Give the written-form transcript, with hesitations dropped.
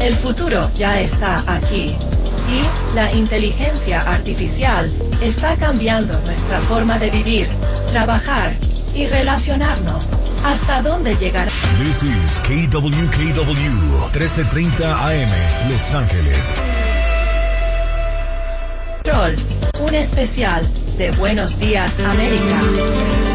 El futuro ya está aquí. Y la inteligencia artificial está cambiando nuestra forma de vivir, trabajar y relacionarnos. ¿Hasta dónde llegará? This is KWKW 1330 AM, Los Ángeles. Un especial de Buenos Días, América.